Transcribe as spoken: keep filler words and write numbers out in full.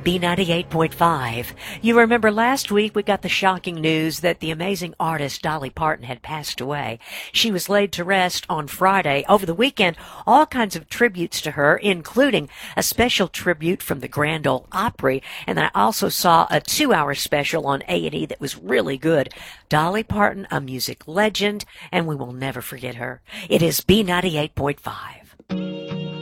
B ninety-eight point five. You remember last week we got the shocking news that the amazing artist Dolly Parton had passed away. She was laid to rest on Friday. Over the weekend, all kinds of tributes to her, including a special tribute from the Grand Ole Opry. And then I also saw a two-hour special on A and E that was really good. Dolly Parton, a music legend, and we will never forget her. It is B ninety-eight point five.